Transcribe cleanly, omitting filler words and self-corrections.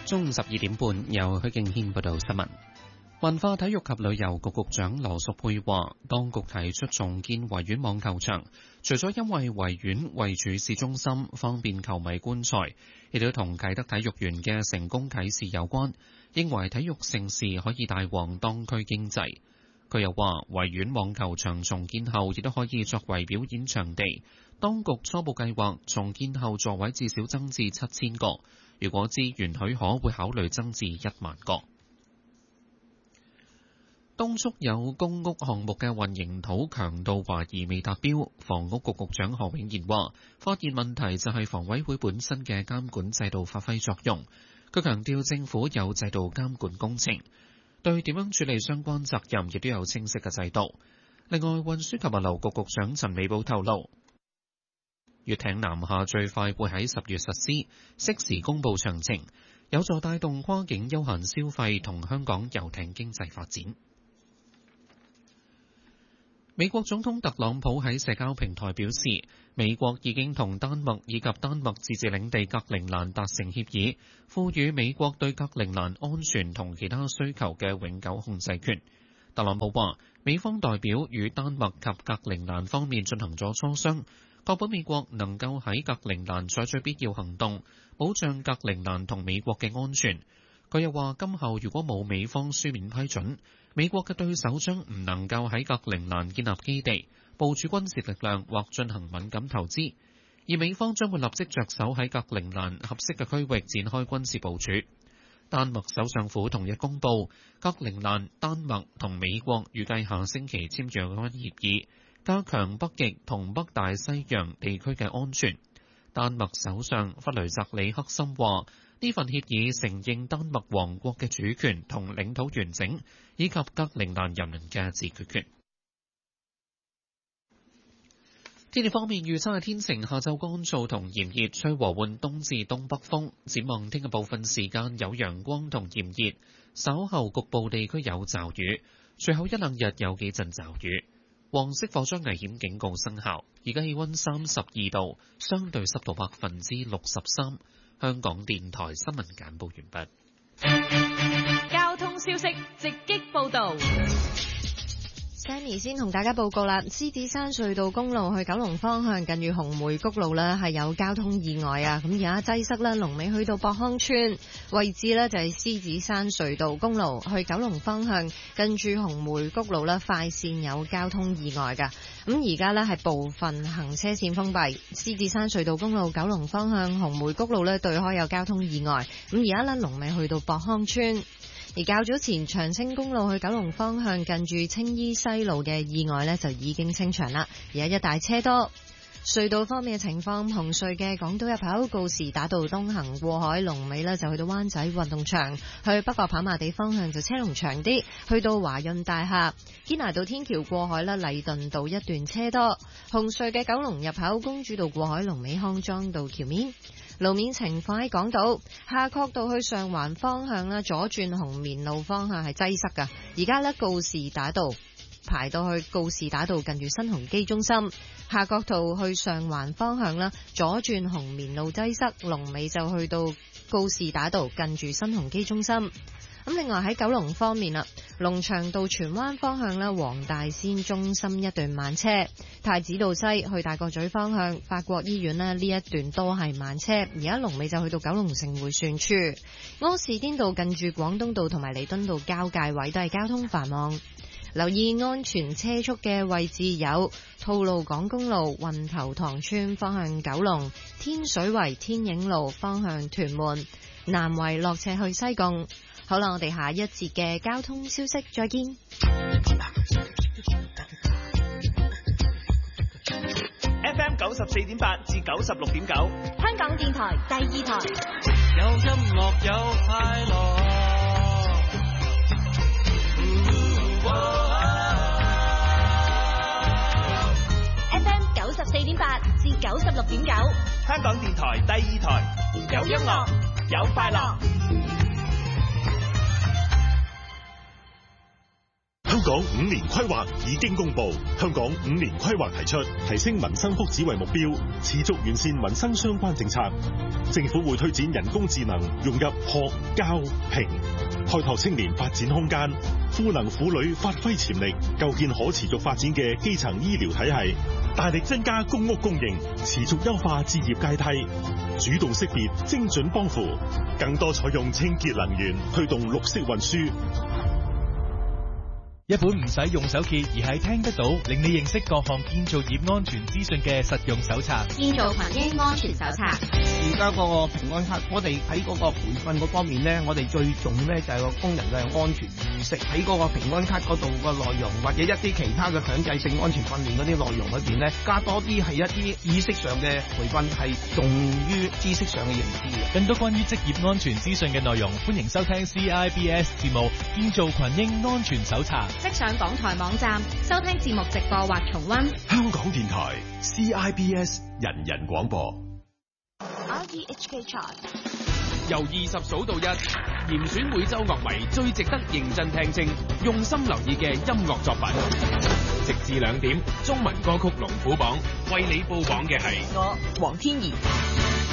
中午12點半，由許敬軒報道新聞。文化體育及旅遊局局長羅淑佩話，當局提出重建維園網球場，除咗因為維園位處市中心，方便球迷觀賽，亦都同啟德體育園嘅成功啟示有關，認為體育盛事可以帶旺當區經濟。佢又話，維園網球場重建後，亦都可以作為表演場地。當局初步計劃重建後座位至少增至7000個，如果資源許可，會考慮增至1萬個。東涌有公屋項目嘅混凝土強度懷疑未達標，房屋局局長何永賢話，發現問題就係房委會本身嘅監管制度發揮作用。佢強調政府有制度監管工程，對點樣處理相關責任亦都有清晰嘅制度。另外，運輸及物流局局長陳美寶透露，粵艇南下最快會喺10月實施，適時公佈詳情，有助帶動跨境休閒消費同香港遊艇經濟發展。美國總統特朗普喺社交平台表示，美國已經同丹麥以及丹麥自治領地格陵蘭達成協議，賦予美國對格陵蘭安全同其他需求嘅永久控制權。特朗普話，美方代表與丹麥及格陵蘭方面進行咗磋商，確保美國能夠喺格陵蘭採取必要行動，保障格陵蘭同美國嘅安全。佢又話，今後如果冇美方書面批准，美國嘅對手將唔能夠喺格陵蘭建立基地、部署軍事力量或進行敏感投資，而美方將會立即着手喺格陵蘭合適嘅區域展開軍事部署。丹麥首相府同日公布，格陵蘭、丹麥同美國預計下星期簽署有關協議，加強北極同北大西洋地區嘅安全。丹麥首相弗雷澤里克森話，呢份協議承認丹麥王國嘅主權同領土完整，以及格陵蘭人民嘅自決權。天氣方面，預測係天晴，下晝乾燥同炎熱，吹和緩東至東北風。展望聽日部分時間有陽光同炎熱，稍後局部地區有驟雨，隨後一兩日有幾陣驟雨。黃色火災危險警告生效。而家氣溫32度，相對濕度63%。香港電台新聞簡報完畢。 交通消息直擊報道。 Sammy 先同大家報告啦，獅子山隧道公路去九龍方向近住紅梅谷路呢係有交通意外啊，咁而家擠塞啦，龍尾去到博康村位置呢，就係獅子山隧道公路去九龍方向近住紅梅谷路呢快線有交通意外噶，咁而家呢係部分行車線封閉，獅子山隧道公路九龍方向紅梅谷路呢對開有交通意外，咁而家呢龍尾去到博康村。而較早前長青公路去九龍方向近住青衣西路嘅意外呢就已經清場啦，而家一大車多。隧道方面嘅情況，紅隧嘅港島入口告士打道東行過海龍尾呢就去到灣仔運動場，去北角跑馬地方向就車龍長啲，去到華潤大廈堅拿道天橋過海啦，禮頓道一段車多。紅隧嘅九龍入口公主道過海龍尾康莊道橋面。路面情況喺港島夏慤道去上環方向啦，左轉紅棉路方向係擠塞噶，而家呢告士打道排到去告士打道近住新鴻基中心，夏慤道去上環方向啦，左轉紅棉路擠塞，龍尾就去到告士打道近住新鴻基中心。咁另外喺九龍方面啦，龍翔道荃灣方向咧，黃大仙中心一段慢車，太子道西去大角咀方向法國醫院咧，呢一段都係慢車，而家龍尾就去到九龍城迴旋處。柯士甸道近住廣東道同埋彌敦道交界位都係交通繁忙，留意安全車速嘅位置有吐露港公路運頭塘村方向九龍，天水圍天影路方向屯門，南圍落斜去西貢。好啦，我哋下一節嘅交通消息再見。 FM 94.8至96.9， 香港電台第二台。 有音樂有快樂。 FM 94.8至96.9， 香港電台第二台。有音樂，有快樂。 香港5年規劃已經公布，香港5年規劃提出提升民生福祉為目標，持續完善民生相關政策。政府會推展人工智能融入學、教、評，開拓青年發展空間，賦能婦女發揮潛力，構建可持續發展嘅基層醫療體系，大力增加公屋供應，持續優化置業階梯，主動識別精準幫扶，更多採用清潔能源，推動綠色運輸。 一本唔使用手揭而係聽得到，令你認識各項建造業安全資訊嘅實用手冊。 建造群英安全手冊。 而家嗰個平安卡，我哋喺嗰個培訓嗰方面咧，我哋最重咧就係個工人嘅安全意識。喺嗰個平安卡嗰度個內容，或者一啲其他嘅強制性安全訓練嗰啲內容裏邊咧，加多啲係一啲意識上嘅培訓，係重於知識上嘅認知嘅。 更多關於職業安全資訊嘅內容，歡迎收聽 CIBS 節目《建造群英安全手冊》。 即上港台網站收聽節目直播或重溫。 香港電台 CIBS 人人廣播。 RTHK Chart 由20數到1，嚴選每週樂迷最值得認真聽清、用心留意嘅音樂作品。直至2點，中文歌曲龍虎榜為你報榜嘅係我黃天怡。